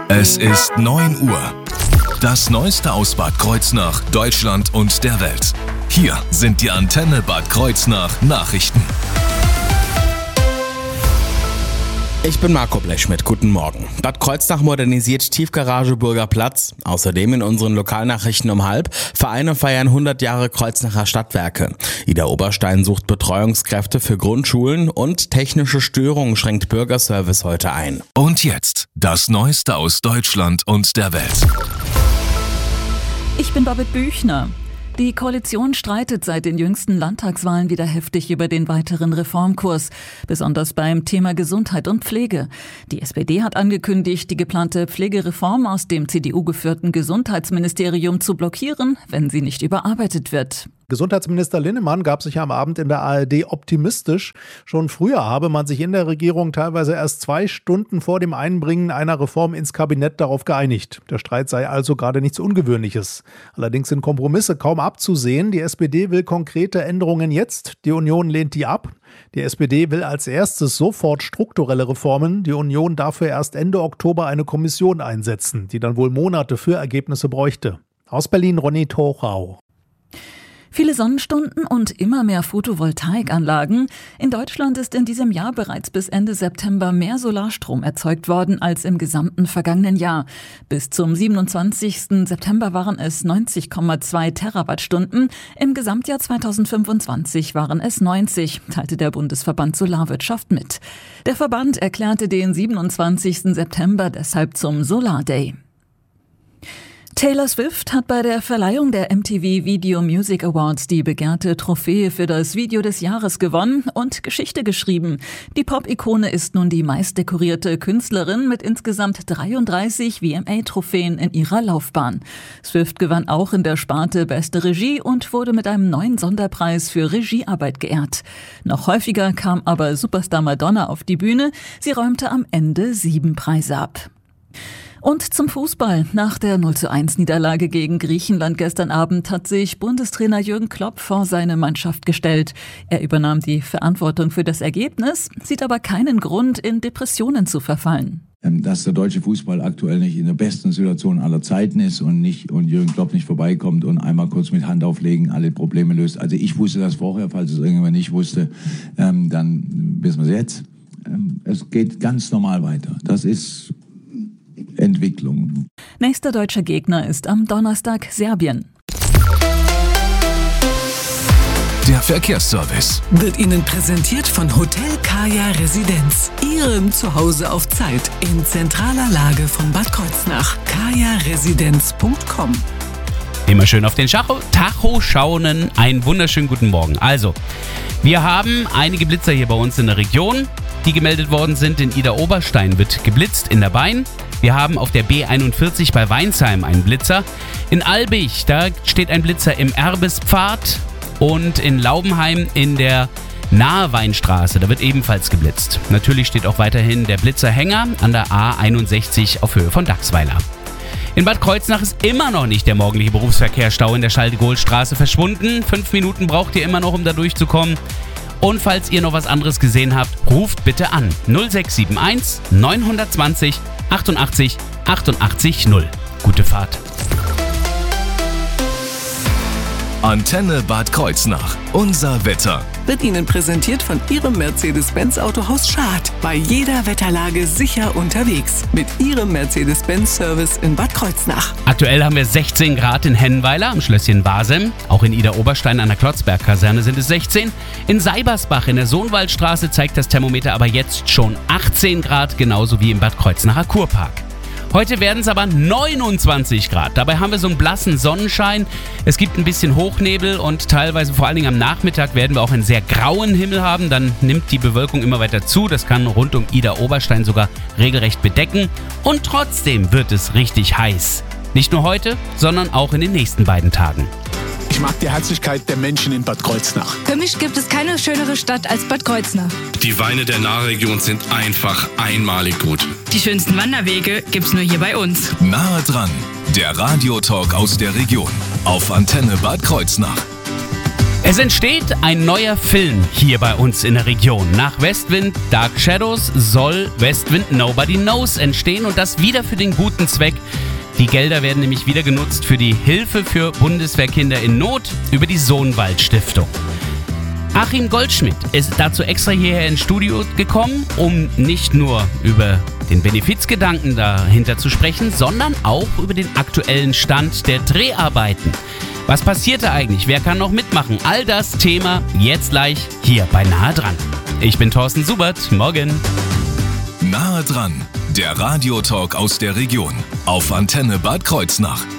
Es ist 9 Uhr. Das Neueste aus Bad Kreuznach, Deutschland und der Welt. Hier sind die Antenne Bad Kreuznach Nachrichten. Ich bin Marco Blechschmidt, guten Morgen. Bad Kreuznach modernisiert Tiefgarage Burgerplatz. Außerdem in unseren Lokalnachrichten um 12:30. Vereine feiern 100 Jahre Kreuznacher Stadtwerke. Ida Oberstein sucht Betreuungskräfte für Grundschulen und technische Störungen schränkt Bürgerservice heute ein. Und jetzt das Neueste aus Deutschland und der Welt. Ich bin Babette Büchner. Die Koalition streitet seit den jüngsten Landtagswahlen wieder heftig über den weiteren Reformkurs, besonders beim Thema Gesundheit und Pflege. Die SPD hat angekündigt, die geplante Pflegereform aus dem CDU-geführten Gesundheitsministerium zu blockieren, wenn sie nicht überarbeitet wird. Gesundheitsminister Linnemann gab sich am Abend in der ARD optimistisch. Schon früher habe man sich in der Regierung teilweise erst 2 Stunden vor dem Einbringen einer Reform ins Kabinett darauf geeinigt. Der Streit sei also gerade nichts Ungewöhnliches. Allerdings sind Kompromisse kaum abzusehen. Die SPD will konkrete Änderungen jetzt. Die Union lehnt die ab. Die SPD will als erstes sofort strukturelle Reformen. Die Union dafür erst Ende Oktober eine Kommission einsetzen, die dann wohl Monate für Ergebnisse bräuchte. Aus Berlin Ronny Torau. Viele Sonnenstunden und immer mehr Photovoltaikanlagen. In Deutschland ist in diesem Jahr bereits bis Ende September mehr Solarstrom erzeugt worden als im gesamten vergangenen Jahr. Bis zum 27. September waren es 90,2 Terawattstunden. Im Gesamtjahr 2025 waren es 90, teilte der Bundesverband Solarwirtschaft mit. Der Verband erklärte den 27. September deshalb zum Solar Day. Taylor Swift hat bei der Verleihung der MTV Video Music Awards die begehrte Trophäe für das Video des Jahres gewonnen und Geschichte geschrieben. Die Pop-Ikone ist nun die meistdekorierte Künstlerin mit insgesamt 33 VMA-Trophäen in ihrer Laufbahn. Swift gewann auch in der Sparte Beste Regie und wurde mit einem neuen Sonderpreis für Regiearbeit geehrt. Noch häufiger kam aber Superstar Madonna auf die Bühne. Sie räumte am Ende 7 Preise ab. Und zum Fußball. Nach der 0:1-Niederlage gegen Griechenland gestern Abend hat sich Bundestrainer Jürgen Klopp vor seine Mannschaft gestellt. Er übernahm die Verantwortung für das Ergebnis, sieht aber keinen Grund, in Depressionen zu verfallen. Dass der deutsche Fußball aktuell nicht in der besten Situation aller Zeiten ist und Jürgen Klopp nicht vorbeikommt und einmal kurz mit Hand auflegen alle Probleme löst. Also ich wusste das vorher, falls es irgendjemand nicht wusste, dann wissen wir es jetzt. Es geht ganz normal weiter. Das ist Entwicklung. Nächster deutscher Gegner ist am Donnerstag Serbien. Der Verkehrsservice wird Ihnen präsentiert von Hotel Kaya Residenz. Ihrem Zuhause auf Zeit in zentraler Lage von Bad Kreuznach. kajaresidenz.com. Immer schön auf den Tacho schauen. Einen wunderschönen guten Morgen. Also, wir haben einige Blitzer hier bei uns in der Region, die gemeldet worden sind. In Ida Oberstein wird geblitzt in der Bein. Wir haben auf der B41 bei Weinsheim einen Blitzer. In Albig, da steht ein Blitzer im Erbespfad. Und in Laubenheim in der Nahe Weinstraße, da wird ebenfalls geblitzt. Natürlich steht auch weiterhin der Blitzerhänger an der A61 auf Höhe von Dachsweiler. In Bad Kreuznach ist immer noch nicht der morgendliche Berufsverkehrsstau in der Schaldegohlstraße verschwunden. 5 Minuten braucht ihr immer noch, um da durchzukommen. Und falls ihr noch was anderes gesehen habt, ruft bitte an 0671 920 88 88 0. Gute Fahrt. Antenne Bad Kreuznach. Unser Wetter. Wird Ihnen präsentiert von Ihrem Mercedes-Benz Autohaus Schad. Bei jeder Wetterlage sicher unterwegs. Mit Ihrem Mercedes-Benz-Service in Bad Kreuznach. Aktuell haben wir 16 Grad in Hennweiler am Schlösschen Wasem. Auch in Ida Oberstein an der Klotzberg-Kaserne sind es 16. In Seibersbach in der Sohnwaldstraße zeigt das Thermometer aber jetzt schon 18 Grad, genauso wie im Bad Kreuznacher Kurpark. Heute werden es aber 29 Grad. Dabei haben wir so einen blassen Sonnenschein. Es gibt ein bisschen Hochnebel und teilweise, vor allen Dingen am Nachmittag, werden wir auch einen sehr grauen Himmel haben. Dann nimmt die Bewölkung immer weiter zu. Das kann rund um Ida Oberstein sogar regelrecht bedecken. Und trotzdem wird es richtig heiß. Nicht nur heute, sondern auch in den nächsten beiden Tagen. Ich mag die Herzlichkeit der Menschen in Bad Kreuznach. Für mich gibt es keine schönere Stadt als Bad Kreuznach. Die Weine der Nahregion sind einfach einmalig gut. Die schönsten Wanderwege gibt's nur hier bei uns. Nahe dran, der Radiotalk aus der Region auf Antenne Bad Kreuznach. Es entsteht ein neuer Film hier bei uns in der Region. Nach Westwind Dark Shadows soll Westwind Nobody Knows entstehen und das wieder für den guten Zweck. Die Gelder werden nämlich wieder genutzt für die Hilfe für Bundeswehrkinder in Not über die Sohnwald Stiftung. Achim Goldschmidt ist dazu extra hierher ins Studio gekommen, um nicht nur über den Benefizgedanken dahinter zu sprechen, sondern auch über den aktuellen Stand der Dreharbeiten. Was passierte eigentlich? Wer kann noch mitmachen? All das Thema jetzt gleich hier bei Nahe dran. Ich bin Thorsten Subert. Morgen. Nahe dran, der Radiotalk aus der Region auf Antenne Bad Kreuznach.